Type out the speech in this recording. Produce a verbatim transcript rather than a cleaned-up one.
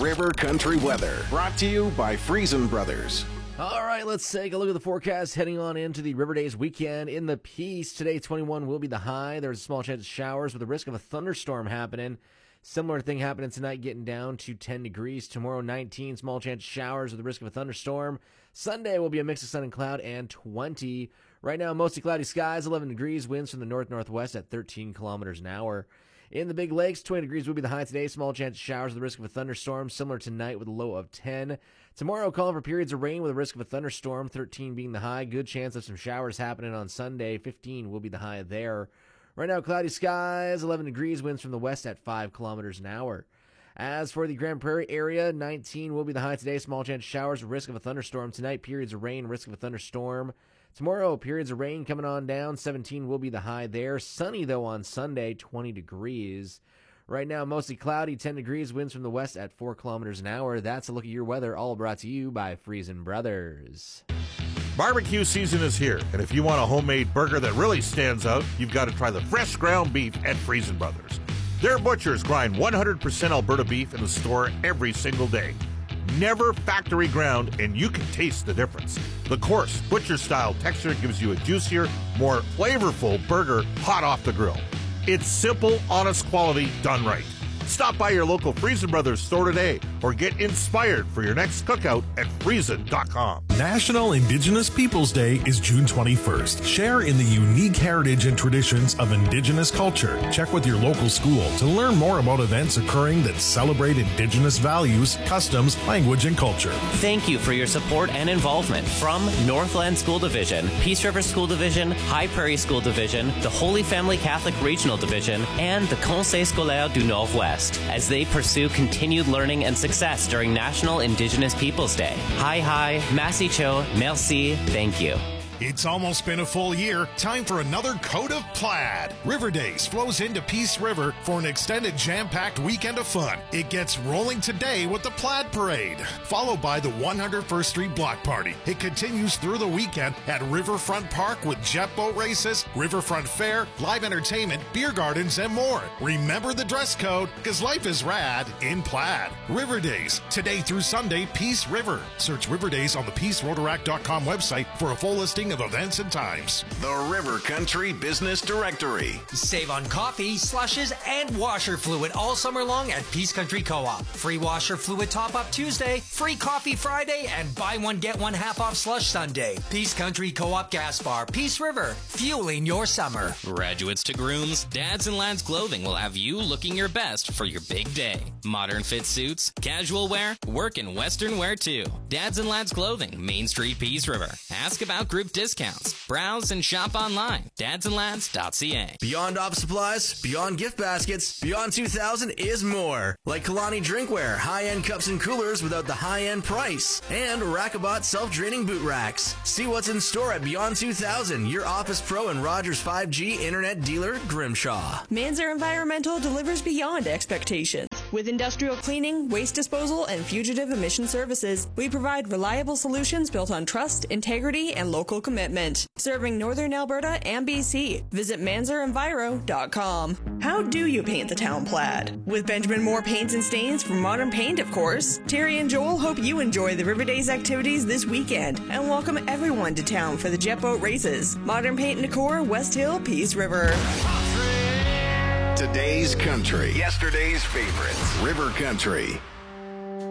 River Country weather, brought to you by Friesen Brothers. All right, let's take a look at the forecast heading on into the River Days weekend. In the Peace, today twenty-one will be the high. There's a small chance of showers with the risk of a thunderstorm happening. Similar thing happening tonight, getting down to ten degrees. Tomorrow, nineteen, small chance of showers with the risk of a thunderstorm. Sunday will be a mix of sun and cloud, and twenty. Right now, mostly cloudy skies, eleven degrees, winds from the north-northwest at thirteen kilometers an hour. In the Big Lakes, twenty degrees will be the high today. Small chance of showers with the risk of a thunderstorm, similar tonight with a low of ten. Tomorrow, calling for periods of rain with a risk of a thunderstorm, thirteen being the high. Good chance of some showers happening on Sunday, fifteen will be the high there. Right now, cloudy skies, eleven degrees, winds from the west at five kilometers an hour. As for the Grand Prairie area, nineteen will be the high today. Small chance of showers, risk of a thunderstorm. Tonight, periods of rain, risk of a thunderstorm. Tomorrow, periods of rain coming on down. seventeen will be the high there. Sunny, though, on Sunday, twenty degrees. Right now, mostly cloudy, ten degrees, winds from the west at four kilometers an hour. That's a look at your weather, all brought to you by Friesen Brothers. Barbecue season is here, and if you want a homemade burger that really stands out, you've got to try the fresh ground beef at Friesen Brothers. Their butchers grind one hundred percent Alberta beef in the store every single day. Never factory ground, and you can taste the difference. The coarse, butcher-style texture gives you a juicier, more flavorful burger hot off the grill. It's simple, honest quality done right. Stop by your local Friesen Brothers store today or get inspired for your next cookout at friesen dot com. National Indigenous Peoples Day is June twenty-first. Share in the unique heritage and traditions of Indigenous culture. Check with your local school to learn more about events occurring that celebrate Indigenous values, customs, language, and culture. Thank you for your support and involvement from Northland School Division, Peace River School Division, High Prairie School Division, the Holy Family Catholic Regional Division, and the Conseil Scolaire du Nord-Ouest as they pursue continued learning and success during National Indigenous Peoples Day. Hi, hi, Masi Cho, merci, thank you. It's almost been a full year. Time for another coat of plaid. River Days flows into Peace River for an extended jam-packed weekend of fun. It gets rolling today with the Plaid Parade, followed by the one hundred first Street Block Party. It continues through the weekend at Riverfront Park with jet boat races, Riverfront Fair, live entertainment, beer gardens, and more. Remember the dress code, because life is rad in plaid. River Days, today through Sunday, Peace River. Search River Days on the peace rotaract dot com website for a full listing of events and times. The River Country Business Directory. Save on coffee, slushes, and washer fluid all summer long at Peace Country Co-op. Free washer fluid top-up Tuesday, free coffee Friday, and buy one, get one half off slush Sunday. Peace Country Co-op Gas Bar, Peace River, fueling your summer. Graduates to grooms, Dads and Lads Clothing will have you looking your best for your big day. Modern fit suits, casual wear, work and Western wear too. Dads and Lads Clothing, Main Street, Peace River. Ask about group discounts. Browse and shop online. dads and lads dot c a. Beyond office supplies, beyond gift baskets, Beyond two thousand is more. Like Kalani Drinkware, high-end cups and coolers without the high-end price. And Rackabot self-draining boot racks. See what's in store at Beyond two thousand, your Office Pro and Rogers five G internet dealer, Grimshaw. Manzer Environmental delivers beyond expectations. With industrial cleaning, waste disposal, and fugitive emission services, we provide reliable solutions built on trust, integrity, and local commitment. Serving Northern Alberta and B C. Visit manzer enviro dot com. How do you paint the town plaid? With Benjamin Moore Paints and Stains from Modern Paint, of course. Terry and Joel hope you enjoy the River Days activities this weekend and welcome everyone to town for the jet boat races. Modern Paint and Decor, West Hill, Peace River. Today's country. Yesterday's favorites. River Country.